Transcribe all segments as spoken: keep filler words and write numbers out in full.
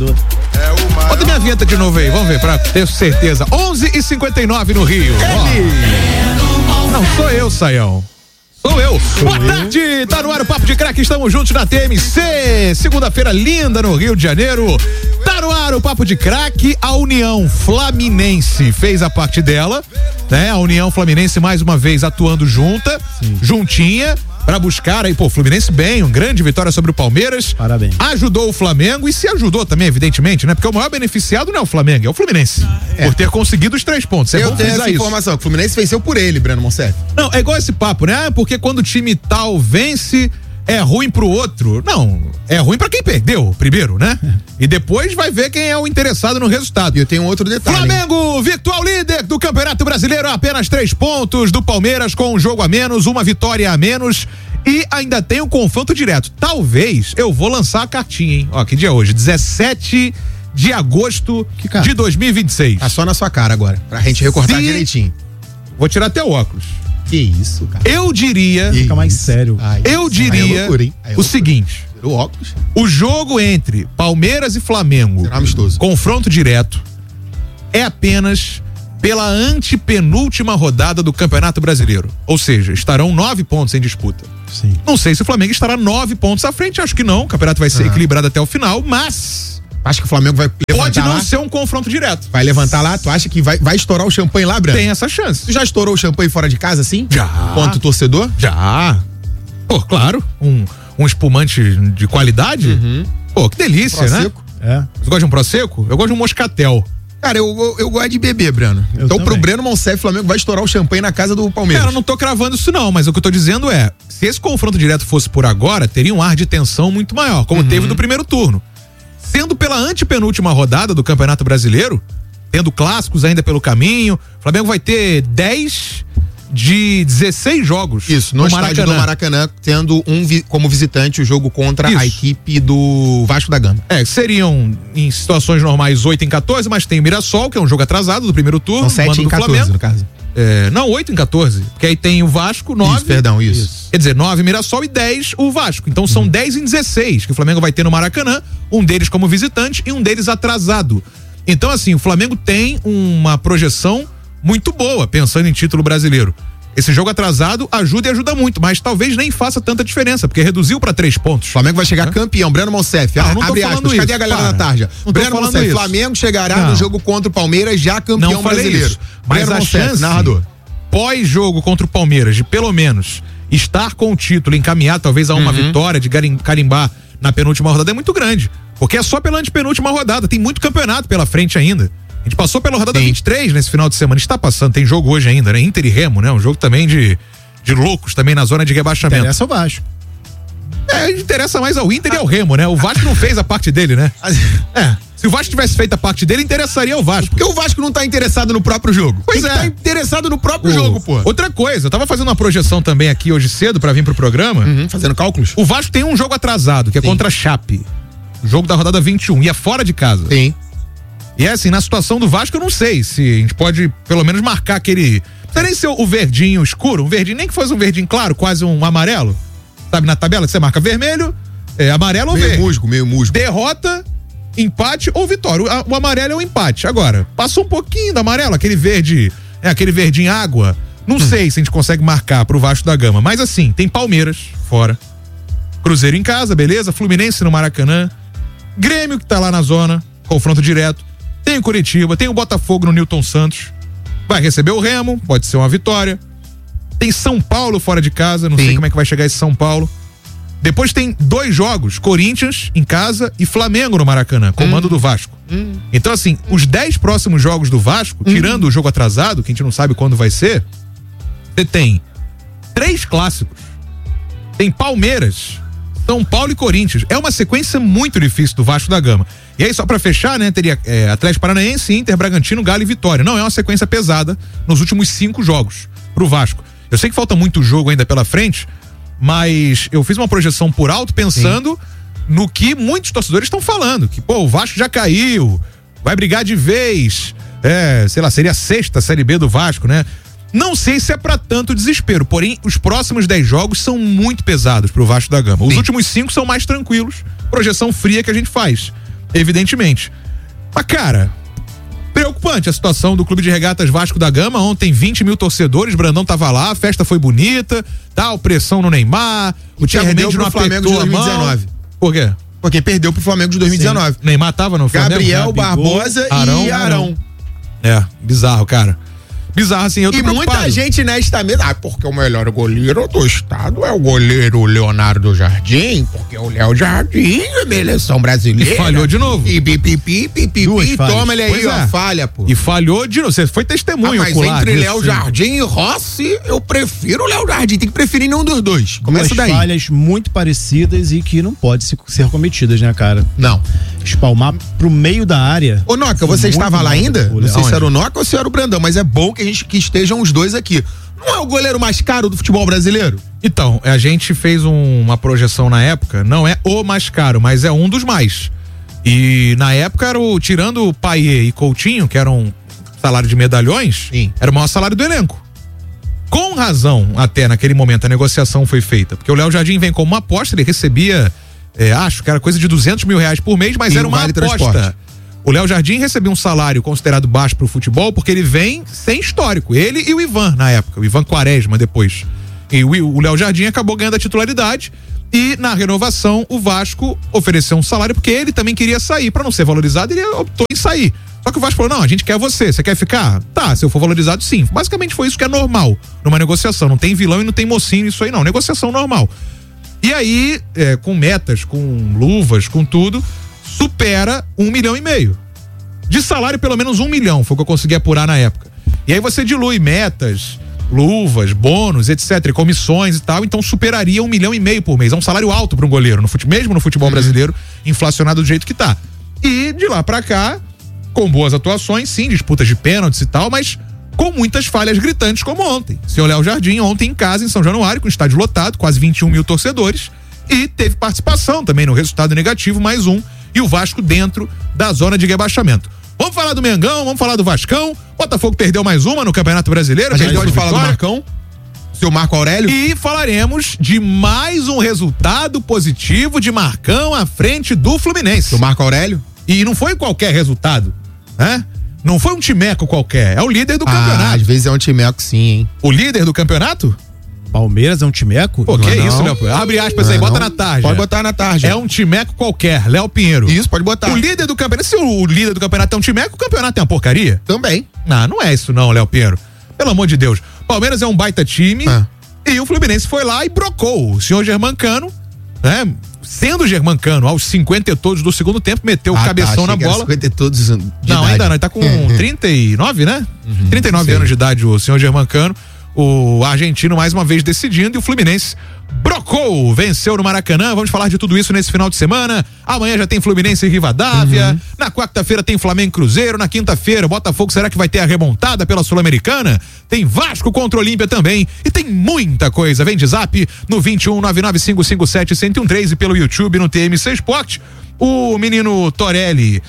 torcedor. Bota minha vinheta de novo aí, vamos ver, pra ter certeza. onze e cinquenta e nove no Rio. Ó. Não, sou eu, Saião. Sou eu. Sou Boa eu. tarde, tá no ar o Papo de Craque, estamos juntos na T M C. Segunda-feira linda no Rio de Janeiro. Tá no ar o Papo de Craque. A União Flaminense fez a parte dela, né? A União Flaminense mais uma vez atuando junta, Sim. juntinha, pra buscar aí, pô, Fluminense bem, uma grande vitória sobre o Palmeiras. Parabéns. Ajudou o Flamengo e se ajudou também, evidentemente, né? Porque o maior beneficiado não é o Flamengo, é o Fluminense. É. Por ter conseguido os três pontos. É Eu bom tenho essa isso. informação, que o Fluminense venceu por ele, Breno Monsef. Não, é igual esse papo, né? Porque quando o time tal vence, é ruim pro outro. Não, é ruim pra quem perdeu primeiro, né? E depois vai ver quem é o interessado no resultado. E eu tenho outro detalhe. Flamengo, hein? Virtual líder do Campeonato Brasileiro, apenas três pontos do Palmeiras com um jogo a menos, uma vitória a menos. E ainda tem um confronto direto. Talvez eu vou lançar a cartinha, hein? Ó, que dia é hoje? dezessete de agosto de dois mil e vinte e seis. Tá só na sua cara agora, pra gente recortar Se... direitinho. Vou tirar até o óculos. Que isso, cara. Eu diria... Que Fica mais sério. Ai, eu diria é loucura, hein? É o seguinte. O óculos. O jogo entre Palmeiras e Flamengo, Será amistoso. confronto direto, é apenas pela antepenúltima rodada do Campeonato Brasileiro. Ou seja, estarão nove pontos em disputa. Sim. Não sei se o Flamengo estará nove pontos à frente, acho que não. O campeonato vai ser ah. equilibrado até o final, mas... Acho que o Flamengo vai levantar Pode não lá. ser um confronto direto. Vai levantar lá? Tu acha que vai, vai estourar o champanhe lá, Breno? Tem essa chance. Tu já estourou o champanhe fora de casa, assim? Já. Quanto torcedor? Já. Pô, claro. Um, um espumante de qualidade. Uhum. Pô, que delícia, Prosecco. né? É. Você gosta de um Prosecco? Eu gosto de um moscatel. Cara, eu, eu, eu gosto de beber, Breno. Eu então, também. pro Breno Monsef, o Flamengo vai estourar o champanhe na casa do Palmeiras. Cara, eu não tô cravando isso não, mas o que eu tô dizendo é, se esse confronto direto fosse por agora, teria um ar de tensão muito maior, como uhum. teve no primeiro turno. Sendo pela antepenúltima rodada do Campeonato Brasileiro, tendo clássicos ainda pelo caminho, o Flamengo vai ter dez de dezesseis jogos. Isso, no, no estádio do Maracanã, tendo um vi, como visitante o jogo contra Isso. a equipe do Vasco da Gama. É, seriam em situações normais oito em quatorze, mas tem o Mirassol, que é um jogo atrasado do primeiro turno. São sete em quatorze, no caso. É, não, oito em quatorze, porque aí tem o Vasco, nove. Isso, perdão, isso. isso. Quer dizer, nove Mirassol e dez o Vasco. Então são dez em dezesseis que o Flamengo vai ter no Maracanã, um deles como visitante e um deles atrasado. Então, assim, o Flamengo tem uma projeção muito boa, pensando em título brasileiro. Esse jogo atrasado ajuda e ajuda muito, mas talvez nem faça tanta diferença, porque reduziu pra três pontos. O Flamengo vai chegar é? campeão, Breno Monsef. Ah, não abre aspas, isso, cadê a galera para. da tarja? Não Breno Monsef, isso. Flamengo chegará não. no jogo contra o Palmeiras já campeão não falei brasileiro. Isso. Mas Breno a Monsef, chance, narrador. pós-jogo contra o Palmeiras, de pelo menos estar com o título, encaminhar talvez a uma uhum. vitória, de carimbar na penúltima rodada, é muito grande. Porque é só pela antepenúltima rodada, tem muito campeonato pela frente ainda. A gente passou pela rodada Sim. vinte e três nesse final de semana, está passando, tem jogo hoje ainda, né? Inter e Remo, né? Um jogo também de, de loucos, também na zona de rebaixamento. Interessa ao Vasco. É, interessa mais ao Inter ah. e ao Remo, né? O Vasco não fez a parte dele, né? É. Se o Vasco tivesse feito a parte dele, interessaria ao Vasco. Porque o Vasco não tá interessado no próprio jogo. Pois Tem é. Tá interessado no próprio o... jogo, pô. Outra coisa, eu tava fazendo uma projeção também aqui hoje cedo pra vir pro programa. Uhum, fazendo cálculos. O Vasco tem um jogo atrasado, que é Sim. contra a Chape. O jogo da rodada vinte e um, e é fora de casa. Sim. E é assim, na situação do Vasco, eu não sei se a gente pode, pelo menos, marcar aquele... Não precisa nem ser o verdinho escuro, um verdinho, nem que fosse um verdinho claro, quase um amarelo. Sabe, na tabela que você marca vermelho, é, amarelo ou meio verde. Meio musgo, meio musgo. Derrota, empate ou vitória. O, o amarelo é o empate. Agora, passou um pouquinho do amarelo, aquele verde, é aquele verdinho água. Não hum. sei se a gente consegue marcar pro Vasco da Gama, mas assim, tem Palmeiras fora. Cruzeiro em casa, beleza? Fluminense no Maracanã. Grêmio que tá lá na zona, confronto direto. Tem o Curitiba, tem o Botafogo no Newton Santos. Vai receber o Remo, pode ser uma vitória. Tem São Paulo fora de casa, não Sim. sei como é que vai chegar esse São Paulo. Depois tem dois jogos, Corinthians em casa e Flamengo no Maracanã, comando hum. do Vasco. Hum. Então assim, os dez próximos jogos do Vasco, hum. tirando o jogo atrasado, que a gente não sabe quando vai ser, você tem três clássicos. Tem Palmeiras, São Paulo e Corinthians. É uma sequência muito difícil do Vasco da Gama. E aí, só pra fechar, né, teria é, Atlético Paranaense, Inter, Bragantino, Galo e Vitória. Não é uma sequência pesada nos últimos cinco jogos pro Vasco. Eu sei que falta muito jogo ainda pela frente, mas eu fiz uma projeção por alto pensando Sim. no que muitos torcedores estão falando. Que, pô, o Vasco já caiu, vai brigar de vez, é, sei lá, seria a sexta Série B do Vasco, né? Não sei se é pra tanto desespero, porém os próximos dez jogos são muito pesados pro Vasco da Gama. Os Sim. últimos cinco são mais tranquilos, projeção fria que a gente faz. Evidentemente. Mas, cara, preocupante a situação do Clube de Regatas Vasco da Gama. Ontem vinte mil torcedores, Brandão tava lá, a festa foi bonita, tal, pressão no Neymar, o Thiago Mendes não apertou a mão. Por quê? Porque perdeu pro Flamengo de dois mil e dezenove. Sim. Neymar tava no Flamengo. Gabriel, Barbosa Arão, e Arão. É, bizarro, cara. Bizarro, assim, eu tô E preocupado. muita gente nesta mesa, ah, porque o melhor goleiro do estado é o goleiro Leonardo Jardim, porque o Léo Jardim é seleção brasileira. E falhou de novo. E pipipi, pipipi, toma ele aí, Pois ó, é. falha, pô. E falhou de novo. Você foi testemunha Ah, mas ocular entre disso, Léo sim. Jardim e Rossi, eu prefiro o Léo Jardim. Tem que preferir nenhum dos dois. Começa Duas daí. falhas muito parecidas e que não pode se- ser cometidas, né, cara? Não. Espalmar pro meio da área. Ô, Noca, Foi você muito estava lá mal, ainda? Olha. Não sei Aonde? se era o Noca ou se era o Brandão, mas é bom que a gente que estejam os dois aqui. Não é o goleiro mais caro do futebol brasileiro? Então, a gente fez um- uma projeção na época, não é o mais caro, mas é um dos mais. E na época era o, tirando o Payet e Coutinho, que eram salário de medalhões, Sim. era o maior salário do elenco. Com razão, até naquele momento, a negociação foi feita. Porque o Léo Jardim vem como uma aposta, ele recebia, é, acho que era coisa de duzentos mil reais por mês, mas E era o uma vale aposta. transporte. O Léo Jardim recebia um salário considerado baixo pro futebol, porque ele vem sem histórico. Ele e o Ivan, na época. O Ivan Quaresma, depois. E o o Léo Jardim acabou ganhando a titularidade. E na renovação, o Vasco ofereceu um salário, porque ele também queria sair. Pra não ser valorizado, ele optou em sair. Só que o Vasco falou: não, a gente quer você. Você quer ficar? Tá, se eu for valorizado, sim. Basicamente foi isso que é normal numa negociação. Não tem vilão e não tem mocinho, isso aí não. Negociação normal. E aí, é, com metas, com luvas, com tudo, supera um milhão e meio. De salário, pelo menos um milhão, foi o que eu consegui apurar na época. E aí você dilui metas, luvas, bônus, etcétera, e comissões e tal, então superaria um milhão e meio por mês. É um salário alto para um goleiro, no fute, mesmo no futebol Uhum. brasileiro, inflacionado do jeito que tá. E de lá pra cá, com boas atuações, sim, disputas de pênaltis e tal, mas com muitas falhas gritantes, como ontem. Senhor Léo Jardim, ontem em casa, em São Januário, com estádio lotado, quase vinte e um mil torcedores, e teve participação também no resultado negativo, mais um, e o Vasco dentro da zona de rebaixamento. Vamos falar do Mengão, vamos falar do Vascão. Botafogo perdeu mais uma no Campeonato Brasileiro. A gente perdeu pode falar do vitória. Marcão? Seu Marco Aurélio? E falaremos de mais um resultado positivo de Marcão à frente do Fluminense. Seu Marco Aurélio? E não foi qualquer resultado, né? Não foi um timeco qualquer, é o líder do Ah, campeonato. às vezes é um timeco sim, hein? O líder do campeonato? Palmeiras é um timeco? Pô, Não que é isso, não. Léo? Abre aspas Não aí, é bota não. na tarde. Pode botar na tarde. É um timeco qualquer, Léo Pinheiro. Isso, pode botar. O líder do campeonato, se o líder do campeonato é um timeco, o campeonato é uma porcaria? Também. Não, não é isso não, Léo Pinheiro. Pelo amor de Deus. Palmeiras é um baita time Ah. e o Fluminense foi lá e brocou. O senhor Germancano, né? Sendo Germancano, aos cinquenta e todos do segundo tempo, meteu o Ah, cabeção tá, na achei que era bola. cinquenta e todos de Não, idade. ainda não, ele tá com trinta e nove, né? trinta e nove sei. anos de idade o senhor Germancano. O argentino mais uma vez decidindo e o Fluminense brocou, venceu no Maracanã. Vamos falar de tudo isso nesse final de semana. Amanhã já tem Fluminense e Rivadavia. Na quarta-feira tem Flamengo e Cruzeiro. Na quinta-feira, Botafogo, será que vai ter a remontada pela Sul-Americana? Tem Vasco contra o Olímpia também. E tem muita coisa. Vem de zap no vinte e um, nove nove cinco cinco sete, um zero um três e pelo YouTube no T M C Sport. O menino Torelli,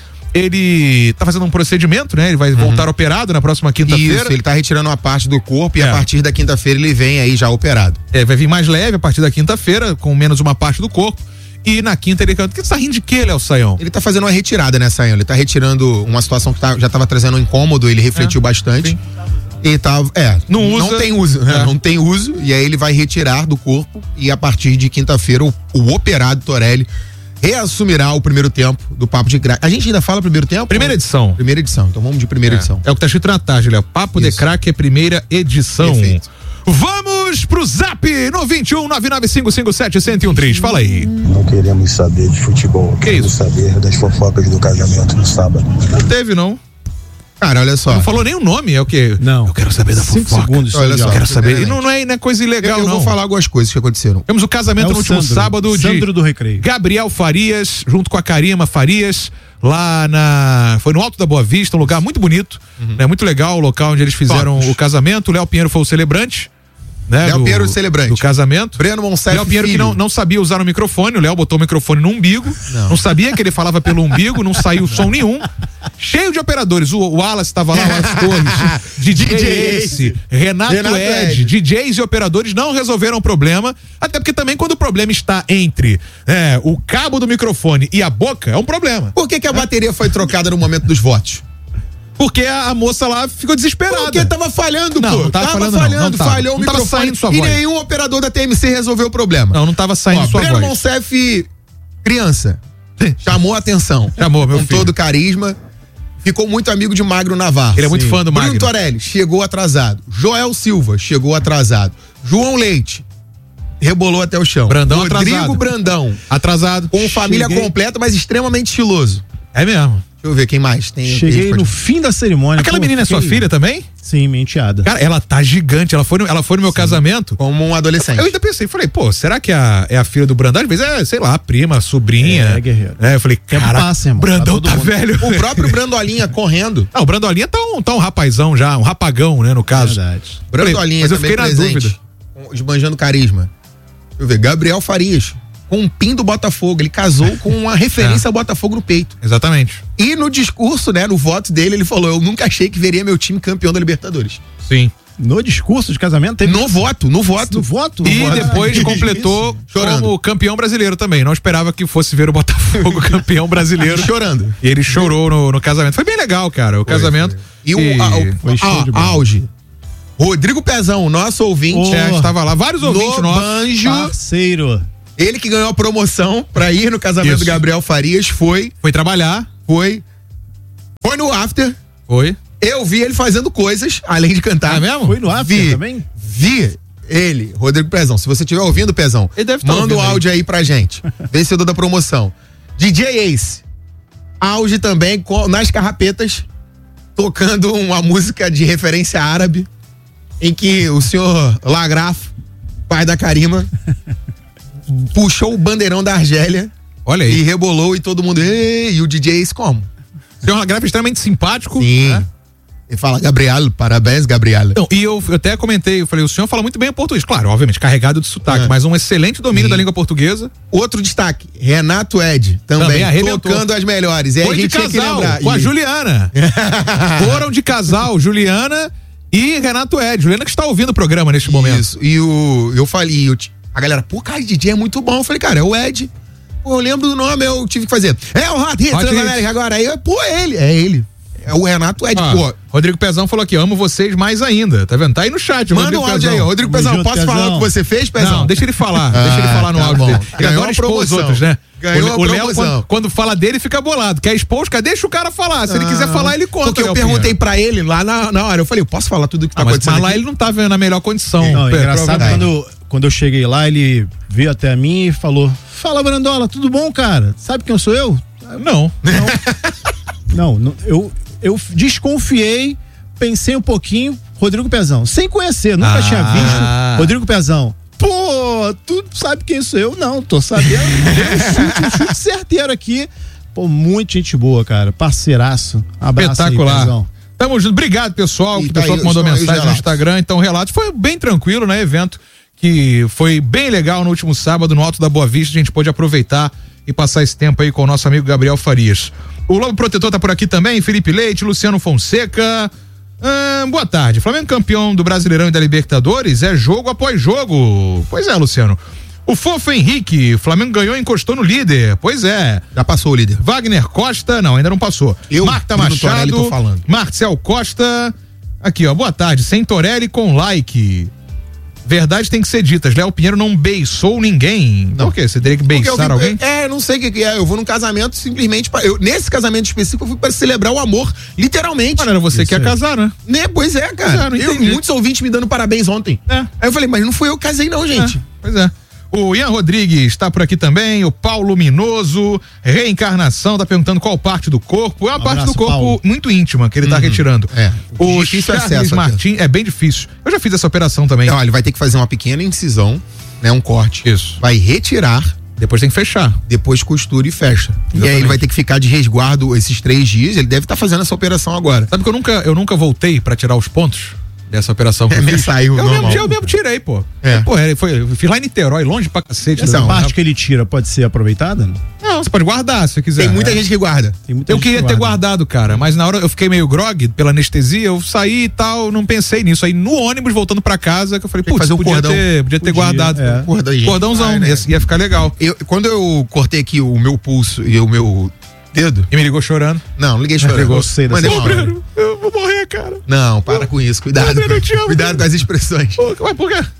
ele tá fazendo um procedimento, né? Ele vai voltar operado na próxima quinta-feira. Isso, ele tá retirando uma parte do corpo e É. a partir da quinta-feira ele vem aí já operado. É, vai vir mais leve a partir da quinta-feira, com menos uma parte do corpo. E na quinta ele canta. Que você tá rindo de quê, Léo Saião? Ele tá fazendo uma retirada nessa, ele tá retirando uma situação que tá- já tava trazendo um incômodo, ele refletiu É, bastante. sim. E tá, é, Não usa. não tem uso, né? É. Não tem uso, e aí ele vai retirar do corpo e a partir de quinta-feira o, o operado Torelli reassumirá o primeiro tempo do Papo de Craque. A gente ainda fala primeiro tempo? Primeira edição. Primeira edição, então vamos de primeira edição. É o que tá escrito na tarde, Léo. Papo de Isso. Craque é primeira edição. Perfeito. Vamos pro zap no vinte e um, nove nove cinco cinco sete, um zero um três. Fala aí. Não queremos saber de futebol, queremos isso? saber das fofocas do casamento no sábado. Não teve, não. Cara, olha só. Não falou nem o nome, é o quê? Não. Eu quero saber da Cinco fofoca. segundos. Olha de só. Eu quero áudio. saber. E Primeiramente. não, não, é, não é coisa Eu, ilegal, eu não. vou falar algumas coisas que aconteceram. Temos o casamento É o no último Sandro. sábado de Sandro do Recreio. Gabriel Farias, junto com a Karima Farias, lá na. Foi no Alto da Boa Vista, um lugar muito bonito, né? Muito legal o local onde eles fizeram Tops. o casamento. O Léo Pinheiro foi o celebrante, né? Léo do- Pinheiro, o celebrante. Do casamento. Breno Monsef Léo Pinheiro que Filho. não, não sabia usar o microfone, o Léo botou o microfone no umbigo, não. não sabia que ele falava pelo umbigo, não saiu som nenhum. cheio de operadores. O, o Wallace estava lá, o Wallace Torres, D J Ace, Renato, Renato Ed, Ed, D Js e operadores não resolveram o problema, até porque também quando o problema está entre é, o cabo do microfone e a boca, é um problema. Por que que a bateria foi trocada no momento dos votos? Porque a, a moça lá ficou desesperada. Porque tava falhando, não, pô. Não, tava, tava falhando, falhando, não, não tava. falhou o não microfone tava saindo sua e voz. nenhum operador da T M C resolveu o problema. Não, não tava saindo Ó, sua Breno voz. Monsef, criança, chamou a atenção. Chamou, meu com filho. Com todo carisma. Ficou muito amigo de Magro Navarro. Ele é muito Sim. fã do Magro. Bruno Torelli chegou atrasado. Joel Silva chegou atrasado. João Leite rebolou até o chão. Brandão Rodrigo atrasado. Brandão. Atrasado. Com família Cheguei. completa, mas extremamente estiloso. É mesmo. Deixa eu ver quem mais tem. Cheguei no fim da cerimônia. Aquela pô, menina é sua fiquei... filha também? Sim, minha enteada. Cara, ela tá gigante. Ela foi no, ela foi no meu Sim. casamento. Como um adolescente. Eu ainda pensei, falei, pô, será que é a, é a filha do Brandão? Às vezes é, sei lá, prima, sobrinha. É, guerreiro. É, eu falei, cara, passa, irmão. Brandão tá, tá velho. O próprio Brandolinha correndo. Não, o Brandolinha tá um, tá um rapazão já, um rapagão, né, no caso. Verdade. Brandolinha mas eu também fiquei na presente, dúvida. esbanjando carisma. Deixa eu ver, Gabriel Farias, com um pin do Botafogo. Ele casou com uma referência É. ao Botafogo no peito. Exatamente. E no discurso, né, no voto dele, ele falou: eu nunca achei que veria meu time campeão da Libertadores. Sim. No discurso de casamento teve No isso? voto, no voto. No voto? E No voto. depois Caralho, completou isso. Chorando. como campeão brasileiro também. Não esperava que fosse ver o Botafogo campeão brasileiro. Chorando. E ele chorou no, no casamento. Foi bem legal, cara, o Foi, casamento. foi. E o a, o, Foi show a, de bola. auge. Rodrigo Pezão, nosso ouvinte. É, estava lá. Vários ouvintes no nossos. Banjo. Parceiro. Ele que ganhou a promoção pra ir no casamento Isso. do Gabriel Farias foi, Foi trabalhar. foi, foi no after. Foi. Eu vi ele fazendo coisas, além de cantar. É mesmo? Foi no after Vi, também? vi ele, Rodrigo Pezão. Se você estiver ouvindo, Pezão, Ele deve tá manda o ouvindo áudio aí. pra gente. Vencedor da promoção. D J Ace. Auge também com- nas carrapetas, tocando uma música de referência árabe, em que o senhor Lagraf, pai da Karima, puxou o bandeirão da Argélia Olha e aí. rebolou e todo mundo. Ei, e o D J Ace como? Tem uma grave extremamente simpático. Sim. Né? Ele fala, Gabriel, parabéns, Gabriel. Não, e eu, eu até comentei, eu falei, o senhor fala muito bem o português. Claro, obviamente, carregado de sotaque, É. mas um excelente domínio Sim. da língua portuguesa. Outro destaque, Renato Ed, também, Também arrebentou. tocando as melhores. E aí Foi a de gente tinha que casal, lembrar. com a E- Juliana. Foram de casal, Juliana e Renato Ed. Juliana que está ouvindo o programa neste momento. Isso, e o, eu falei, eu, ti- a galera, pô, cara, D J é muito bom. Eu falei, cara, é o Ed. Pô, eu lembro do nome, eu tive que fazer. É o Hot Hits Hot da Hits. América agora. Aí, eu, pô, é ele, é ele. É o Renato Ed, Ah, pô. Rodrigo Pezão falou aqui, amo vocês mais ainda. Tá vendo? Tá aí no chat. o Manda Rodrigo um áudio aí, Pezão. Rodrigo Tamo Pezão, junto, posso falar Pezão. o que você fez, Pezão? Não, deixa ele falar. deixa ele falar no tá áudio bom. dele. Ele Ganhou adora a expor os promoção. outros, né? Ganhou o, a o Léo, promoção. quando, quando fala dele, fica bolado. Quer expor os caras? Deixa o cara falar. Se ele quiser falar, ele conta. Porque eu Léo perguntei Pinheiro. pra ele lá na, na hora, eu falei, eu posso falar tudo o que tá Ah, mas, acontecendo mas lá aqui? ele não tá vendo na melhor condição. Não, é Pô, engraçado provavelmente. quando, quando eu cheguei lá, ele veio até mim e falou: Fala, Brandola, tudo bom, cara? Sabe quem eu sou eu? Não. Não, não, eu, eu desconfiei, pensei um pouquinho, Rodrigo Pezão, sem conhecer, nunca Ah. tinha visto. Rodrigo Pezão, pô, tu sabe quem sou eu? Não, tô sabendo. Deu um chute, um chute certeiro aqui. Pô, muito gente boa, cara, parceiraço. Abraço aí, Espetacular. Pezão. Tamo junto. Obrigado, pessoal. E O tá pessoal aí, que mandou estão aí os mensagem no relatos. Instagram. Então, relatos. Foi bem tranquilo, né? Evento que foi bem legal no último sábado, no Alto da Boa Vista. A gente pôde aproveitar e passar esse tempo aí com o nosso amigo Gabriel Farias. O Lobo Protetor tá por aqui também. Felipe Leite, Luciano Fonseca. Hum, boa tarde. Flamengo campeão do Brasileirão e da Libertadores é jogo após jogo. Pois é, Luciano. O Fofo Henrique, Flamengo ganhou e encostou no líder. Pois é. Já passou o líder. Wagner Costa, não, ainda não passou. Eu, Marta Bruno Torelli, Machado, tô falando. Marcel Costa. Aqui, ó, boa tarde. Sem Torelli com like. Verdade tem que ser ditas. Léo Pinheiro não beiçou ninguém. Não. Por quê? Você teria que Porque eu beiçar vim- alguém? É, não sei o que, que é. Eu vou num casamento simplesmente pra, eu, nesse casamento específico eu fui pra celebrar o amor, literalmente. Mano, era você Isso que ia aí. casar, né? Né? Pois é, Pois é, cara. não eu, entendi. muitos ouvintes me dando parabéns ontem. É. Aí eu falei, mas não fui eu que casei não, gente. É, pois é. O Ian Rodrigues está por aqui também, o Paulo Minoso, reencarnação, tá perguntando qual parte do corpo. É uma Um parte do abraço, corpo Paulo. muito íntima que ele tá retirando. É. O Difícil Charles acesso até. Martins, é bem difícil. Eu já fiz essa operação também. Então, ele vai ter que fazer uma pequena incisão, né? Um corte. Isso. Vai retirar, Depois tem que fechar. depois costura e fecha. E aí Exatamente. ele vai ter que ficar de resguardo esses três dias. Ele deve estar fazendo essa operação agora. Sabe que eu nunca, eu nunca voltei pra tirar os pontos? dessa operação que É, eu me fiz. saiu eu, normal. mesmo, eu mesmo tirei, pô. É. Pô, ele foi, eu fui lá em Niterói, longe pra cacete. Essa Não, parte que ele tira pode ser aproveitada? não, você pode guardar se você quiser. Tem muita É. gente que guarda. Tem muita Eu gente queria que ter guarda. guardado, cara, mas na hora eu fiquei meio grog pela anestesia, eu saí e tal, não pensei nisso. Aí no ônibus, voltando pra casa, que eu falei, Tem que putz, fazer um podia, cordão. ter, podia ter Podia, guardado. é. Cordãozinho. Cordãozão, Vai, né? ia, ia ficar legal. Eu, quando eu cortei aqui o meu pulso e o meu dedo. E me ligou chorando. Não, não liguei chorando. Eu gostei dessa Mandei Ô, uma hora. Breno, eu vou morrer, cara. Não, para com isso. Cuidado. Ô, Breno, eu te amo, Cuidado Breno. com as expressões. Pô, mas por quê?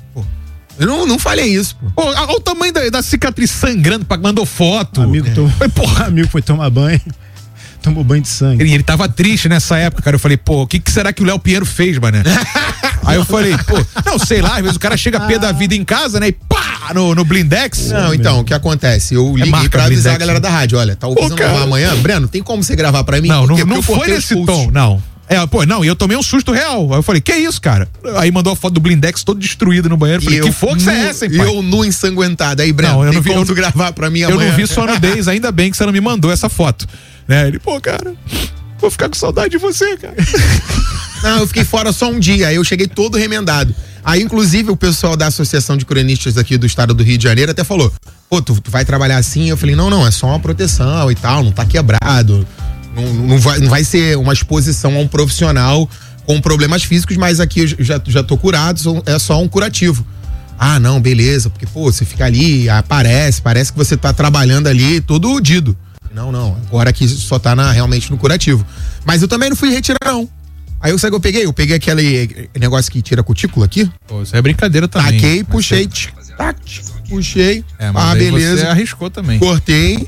Eu não, não falei isso, pô. Pô, olha o tamanho da, da cicatriz sangrando, pra- mandou foto. Amigo, É. tom... Mas, porra. amigo foi tomar banho. Tomou banho de sangue. Ele, ele tava triste nessa época, cara. Eu falei, pô, o que, que será que o Léo Pinheiro fez, mané? Aí eu falei, pô, não sei lá, às vezes o cara chega pé da vida em casa, né? E pá, no, no blindex. Não, então, o que acontece? Eu liguei marca pra avisar Blindex, a galera né? da rádio. Olha, tá Pô, precisando cara. gravar amanhã? Breno, tem como você gravar pra mim? Não, Por não, quê? não Porque eu foi cortei os nesse pulsos. tom, não. É, pô, não, e eu tomei um susto real. Aí eu falei, que isso, cara? Aí mandou a foto do blindex todo destruído no banheiro. Eu falei, E que eu força nu- é essa, hein, E pai? eu nu ensanguentado. Aí, Breno, Não, eu tem não vi- como eu- tu gravar pra mim Eu amanhã? não vi sua nudez, ainda bem que você não me mandou essa foto. Né? Ele, pô, cara, vou ficar com saudade de você, cara. Não, eu fiquei fora só um dia. Aí eu cheguei todo remendado. Aí, inclusive, o pessoal da Associação de Cronistas aqui do estado do Rio de Janeiro até falou: pô, tu, tu vai trabalhar assim? Eu falei: não, não, é só uma proteção e tal, não tá quebrado. Não, não, vai, não vai ser uma exposição a um profissional com problemas físicos, mas aqui eu já, já tô curado, só- é só um curativo. Ah, não, beleza, porque, pô, você fica ali, aparece, parece que você tá trabalhando ali todo udido. Não, não, agora aqui só tá na, realmente no curativo. Mas eu também não fui retirar, não. Aí eu sabe o que eu peguei? Eu peguei aquele negócio que tira a cutícula aqui, Pô, isso é brincadeira também. taquei, Mas puxei, você- tch, tac, puxei, É, mas ah, aí beleza, você arriscou também. cortei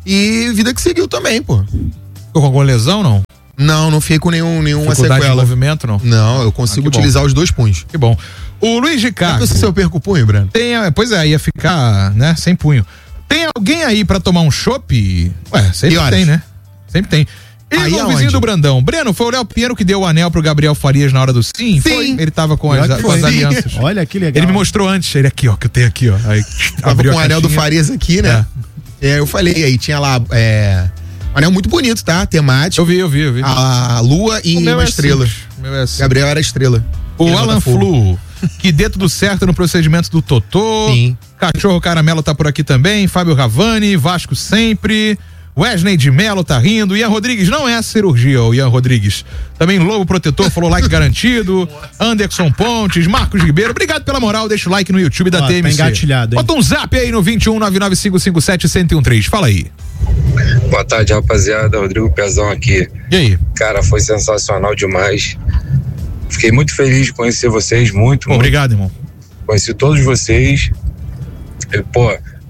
e vida que seguiu também, pô. Ficou com alguma lesão, não? Não, não fiquei com nenhum, nenhuma Dificuldade de sequela. movimento, não? Não, eu consigo Ah, que bom. utilizar os dois punhos. Que bom. O Luiz Já Ricardo pensou se eu perco o punho, Breno? tem, a- pois é, ia ficar, né, sem punho. Tem alguém aí pra tomar um chopp? Ué, sempre Que horas? tem, né? Sempre tem. Aí Igor, aonde? vizinho do Brandão. Breno, foi o Léo Pinheiro que deu o anel pro Gabriel Farias na hora do sim? Foi. Ele tava com as, Pior que com as foi. alianças. Olha que legal. Ele me mostrou antes, ele aqui, ó, que eu tenho aqui, ó. Aí, Tava abriu com o a anel do caixinha. Farias aqui, né? É, eu falei, aí tinha lá, é, um anel muito bonito, tá? Temático. Eu vi, eu vi, eu vi. A lua e O meu uma é estrela. simples. O meu é simples. Gabriel era a estrela. O Ele Alan Botafogo. Flu, que dê tudo certo no procedimento do Totô. Sim. Cachorro Caramelo tá por aqui também. Fábio Ravani, Vasco sempre. Wesley de Melo tá rindo. Ian Rodrigues, não é a cirurgia, o Ian Rodrigues. Também Lobo Protetor falou like garantido. Anderson Pontes, Marcos Ribeiro. Obrigado pela moral. Deixa o like no YouTube da Ó, T M C. tá engatilhado, hein? Bota um zap aí no vinte e um, nove nove cinco cinco sete, um zero um três. Fala aí. Boa tarde, rapaziada. Rodrigo Pezão aqui. E aí? Cara, foi sensacional demais. Fiquei muito feliz de conhecer vocês, muito, Pô, muito. obrigado, irmão. Conheci todos vocês. E, pô,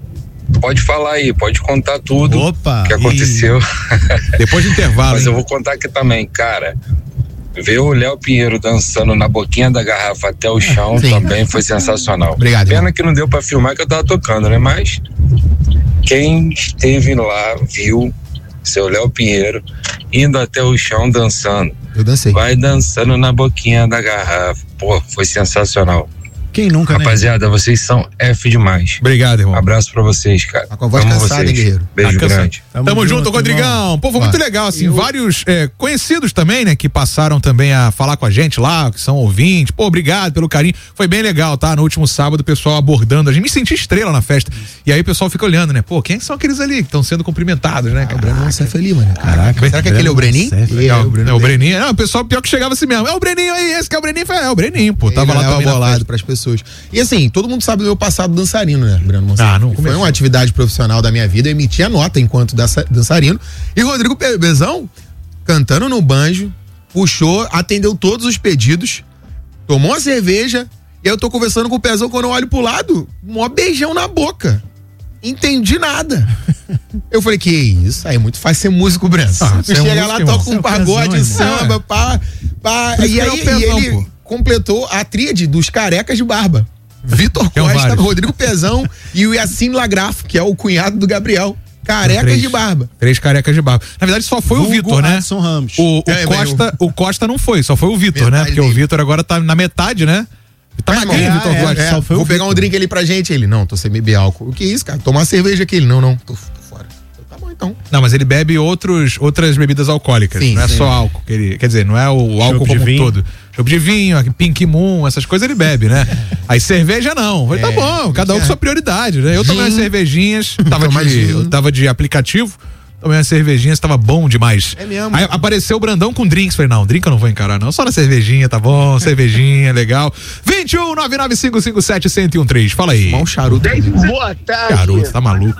pode falar aí, pode contar tudo Opa! que aconteceu. Depois do intervalo. Mas hein? eu vou contar aqui também, cara. Ver o Léo Pinheiro dançando na boquinha da garrafa até o chão Sim. também foi sensacional. Obrigado, Pena irmão. que não deu pra filmar que eu tava tocando, né? Mas quem esteve lá viu seu Léo Pinheiro indo até o chão dançando. Eu dancei. Vai dançando na boquinha da garrafa. Pô, foi sensacional. Quem nunca, né? Rapaziada, vocês são F demais. Obrigado, irmão. Abraço pra vocês, cara. Tá com a voz Amo cansada, vocês. hein, guerreiro? Beijo Tá cansado. grande. Tamo, Tamo junto, junto, Rodrigão. Pô, foi muito Vai. legal, assim, vários é, conhecidos também, né, que passaram também a falar com a gente lá, que são ouvintes. Pô, obrigado pelo carinho. Foi bem legal, tá? No último sábado, o pessoal abordando a gente. Me senti estrela na festa. E aí o pessoal fica olhando, né? Pô, quem são aqueles ali que estão sendo cumprimentados, né, O cara? Breno Mancef ali, mano. Caraca. Será que aquele é o Breninho? Mancef. É, É, o Breno. é o Breninho. Não, o pessoal pior que chegava assim mesmo. É o Breninho aí, esse que é o Breninho. É o Breninho, pô. Tava Ele lá leva também na bolado festa. pras pessoas. E assim, todo mundo sabe do meu passado dançarino, né, Breno Mancef? Ah, não Foi começou. uma atividade profissional da minha vida, eu emitia nota enquanto dança- dançarino. E Rodrigo Pezão, cantando no banjo, puxou, atendeu todos os pedidos, tomou uma cerveja, e eu tô conversando com o Pezão, quando eu olho pro lado, mó beijão na boca. Entendi nada. Eu falei, que isso? Aí é muito fácil ser músico, Breno. Ah, Tu você é chega músico, lá, irmão. toca Você é um o pagode, Pezão, irmão. samba, pá, pá. Por isso E que aí ele é o Pezão, e ele pô. completou a tríade dos carecas de barba. Vitor Tem Costa, vários. Rodrigo Pezão e o Yacine Lagrafo, que é o cunhado do Gabriel. Carecas Três. de barba. Três carecas de barba. Na verdade, só foi o Vulgo Vitor, né? Adson Ramos. O, o É, Costa, o Costa não foi, só foi o Vitor, né? Metade Porque o dele. Vitor agora tá na metade, né? Tá É, magrinho, irmão, Vitor é, Costa. é, só foi o Vou pegar um Vitor. drink ali pra gente. Ele, não, tô sem beber álcool. O que é isso, cara? Tomar cerveja aqui. Ele, não, não, tô, tô fora. Eu, tá bom então. Não, mas ele bebe outros, outras bebidas alcoólicas. Sim, não é sim. só álcool. Que ele, quer dizer, não é o álcool como um todo. Chopp de vinho, Pink Moon, essas coisas ele bebe, né? Aí cerveja não. Falei, tá É, bom, cada um com sua prioridade, né? Eu tomei umas cervejinhas, tava Tomar de, gin. eu tava de aplicativo. Tomei umas cervejinhas, tava bom demais. É mesmo. Aí apareceu o Brandão com drinks. Falei, não, drink eu não vou encarar, não. Só na cervejinha, tá bom? Cervejinha, legal. vinte e um, nove nove cinco cinco sete, um zero um três. Fala aí. Tomar um charuto. Boa tarde. Garoto, tá maluco?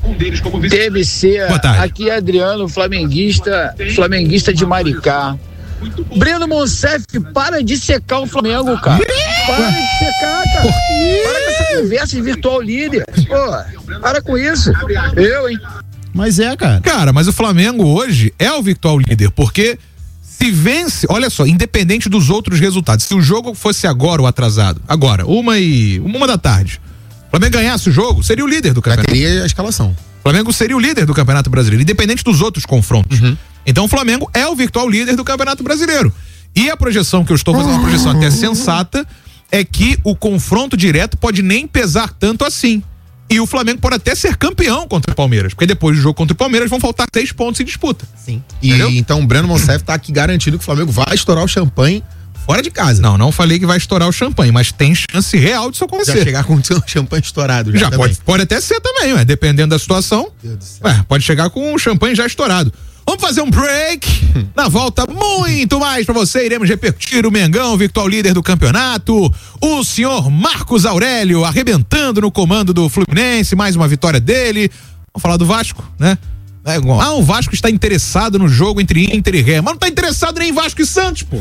T B C, Boa tarde. aqui é Adriano, flamenguista, flamenguista de Maricá. Breno Monsef, para de secar o Flamengo, cara. Para de secar, cara. Para com essa conversa de virtual líder. Pô, para com isso. Eu, hein? Mas é, cara. Cara, mas o Flamengo hoje é o virtual líder, porque se vence, olha só, independente dos outros resultados, se o jogo fosse agora ou atrasado, agora, uma e uma da tarde, o Flamengo ganhasse o jogo, seria o líder do Já campeonato. teria a escalação. O Flamengo seria o líder do Campeonato Brasileiro, independente dos outros confrontos. Uhum. Então o Flamengo é o virtual líder do Campeonato Brasileiro. E a projeção que eu estou fazendo, uma projeção até sensata, é que o confronto direto pode nem pesar tanto assim. E o Flamengo pode até ser campeão contra o Palmeiras, porque depois do jogo contra o Palmeiras vão faltar três pontos em disputa. Sim. E Entendeu? então o Breno Monsef tá aqui garantido que o Flamengo vai estourar o champanhe fora de casa. Não, não falei que vai estourar o champanhe, mas tem chance real disso acontecer. Já chegar com o champanhe estourado. Já, Já também. pode, pode até ser também, ué, dependendo da situação. Deus do céu. Ué, pode chegar com o champanhe já estourado. Vamos fazer um break. Na volta, muito mais pra você. Iremos repercutir o Mengão, virtual líder do campeonato. O senhor Marcos Aurélio arrebentando no comando do Fluminense. Mais uma vitória dele. Vamos falar do Vasco, né? É, ah, o Vasco está interessado no jogo entre Inter e Remo. Mas não tá interessado nem em Vasco e Santos, pô.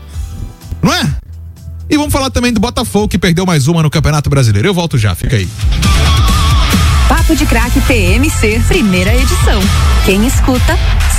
Não é? E vamos falar também do Botafogo, que perdeu mais uma no Campeonato Brasileiro. Eu volto já, fica aí. Papo de Craque P M C, primeira edição. Quem escuta,